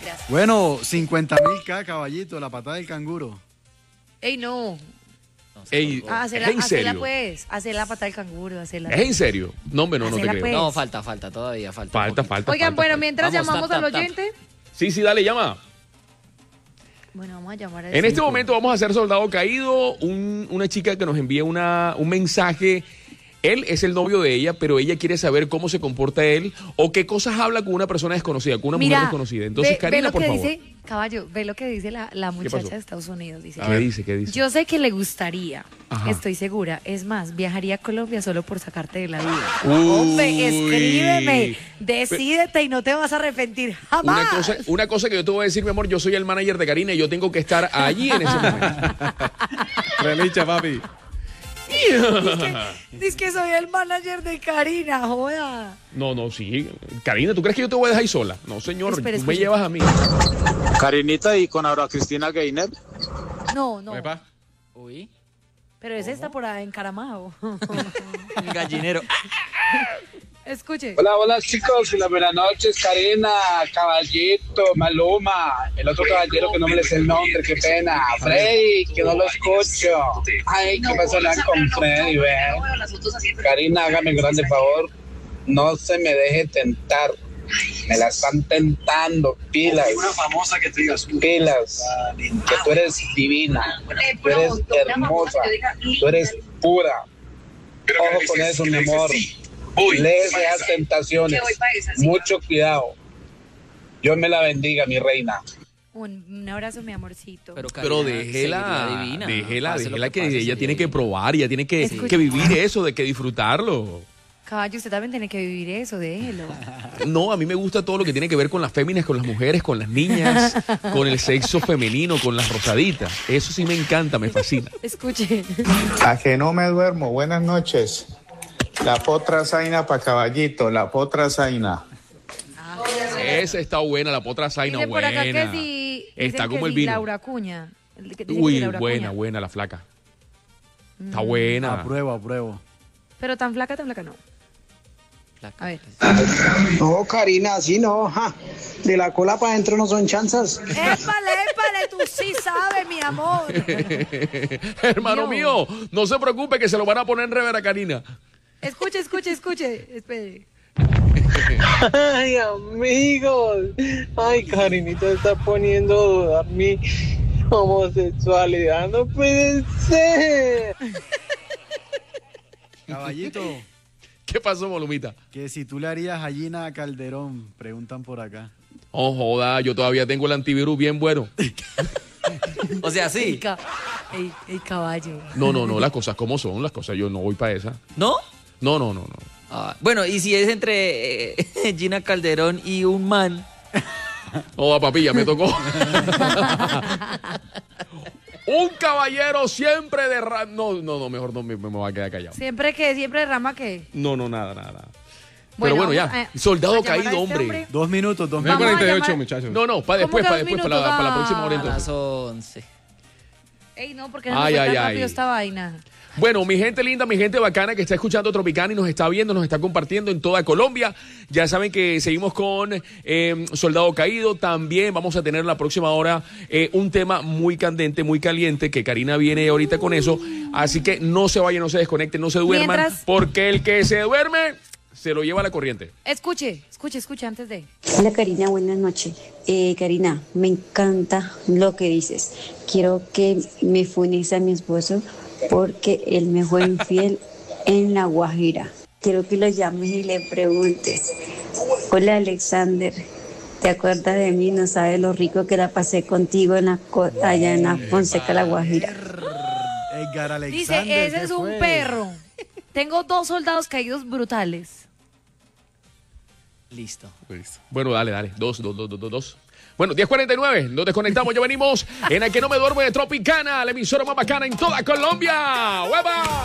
Gracias. Bueno, 50.000K, caballito, la patada del canguro. Ey, no. Ey, Hacela, ¿es en hacela serio? pues. Hacela la patada del canguro, hacela. ¿Es en serio? No, hombre, no te Hacela, creo. pues. No, falta, todavía falta. Falta. Oigan, bueno, mientras Vamos, llamamos tap, al tap, tap. oyente. Sí, dale, llama. Bueno, vamos a llamar a En este momento vamos a hacer Soldado Caído, una chica que nos envía un mensaje. Él es el novio de ella, pero ella quiere saber cómo se comporta él o qué cosas habla con una persona desconocida, con una mujer desconocida. Entonces, Karina, lo por que favor. dice, caballo, ve lo que dice la muchacha pasó? de Estados Unidos. Dice, ¿Qué dice? ¿Qué dice? yo sé que le gustaría, Ajá. estoy segura. Es más, viajaría a Colombia solo por sacarte de la vida. Uy. Hombre, escríbeme, decídete y no te vas a arrepentir jamás. Una cosa que yo te voy a decir, mi amor, yo soy el manager de Karina y yo tengo que estar allí en ese momento. Relicha, papi. Dice que soy el manager de Karina, joda. No, sí. Karina, ¿tú crees que yo te voy a dejar ahí sola? No, señor, Espera, tú me escucha. llevas a mí. Karinita y con Aura Cristina Gainer. No. Uy, Pero ese está por ahí encaramado. el gallinero. Escuche. Hola chicos, y las buenas noches, Karina, Caballito, Maluma, el otro caballero que no me le sé el nombre, qué pena, Freddy, que no lo escucho. Ay, ¿qué pasó con Freddy, ve? Karina, hágame un grande favor, no se me deje tentar. Me la están tentando, pilas. Una famosa que te digas pilas, que tú eres divina, tú eres hermosa, tú eres pura. Ojo con eso, mi amor. Lejos de las tentaciones. Mucho cuidado. Dios me la bendiga, mi reina. Un abrazo, mi amorcito. Pero Karina, déjela seguridad divina. déjela Pase lo que pase, ella sería tiene que divina. probar, ella tiene que Escucha. vivir eso, de que disfrutarlo. Caballo, usted también tiene que vivir eso, déjelo. No, a mí me gusta todo lo que tiene que ver con las féminas, con las mujeres, con las niñas, con el sexo femenino, con las rosaditas. Eso sí me encanta, me fascina. Escuche. A que no me duermo. Buenas noches. La potra zaina para caballito, la potra zaina. Esa está buena, la potra zaina Dice por acá que buena. si... Está dicen como que el si vino. Laura Acuña. Dicen que Uy, Laura buena, Acuña. buena la flaca. Está buena. Apruebo. Pero tan flaca no. A ver. No, Karina, así no. Ja. De la cola para adentro no son chanzas. Épale, tú sí sabes, mi amor. Hermano Dios. mío, no se preocupe que se lo van a poner en rever a Karina. Escuche. Espere. Ay, amigos. Ay, Karinita está poniendo a dudar mi homosexualidad. No puede ser. Caballito, ¿Qué pasó, Molumita? que si tú le harías a Gina Calderón, preguntan por acá. Oh, joda, yo todavía tengo el antivirus bien bueno. O sea, sí. El caballo. No, las cosas como son, las cosas, yo no voy para esa. ¿No? No. Ah, bueno, y si es entre Gina Calderón y un man. Oh, papi, ya me tocó. Un caballero siempre de No, mejor no me voy a quedar callado. Siempre derrama que. No, nada. Pero bueno, ya. vamos Soldado a llamar a caído, este hombre. 2 minutos. Vamos a 48, llamar- muchachos. No, para ¿Cómo después, que 2 para minutos? la próxima hora A las entonces. 11. Ey, no, porque no Ay, fue tan ay, rápido ay. esta vaina. Bueno, mi gente linda, mi gente bacana que está escuchando Tropicana y nos está viendo, nos está compartiendo en toda Colombia. Ya saben que seguimos con Soldado Caído. También vamos a tener la próxima hora un tema muy candente, muy caliente, que Karina viene ahorita con eso. Así que no se vayan, no se desconecten, no se duerman, Mientras- porque el que se duerme se lo lleva la corriente. Escuche antes de. Hola Karina, buenas noches. Karina, me encanta lo que dices. Quiero que me funes a mi esposo porque él me fue infiel en La Guajira. Quiero que lo llames y le preguntes. Hola Alexander, ¿te acuerdas de mí? No sabes lo rico que la pasé contigo allá en la Fonseca, La Guajira. Edgar Alexander. Dice, ese ¿qué es un fue? perro. Tengo 2 soldados caídos brutales. Listo. Bueno, dale. Dos. Bueno, 10:49, nos desconectamos, ya venimos en el que no me duermo de Tropicana, la emisora más bacana en toda Colombia. ¡Hueva!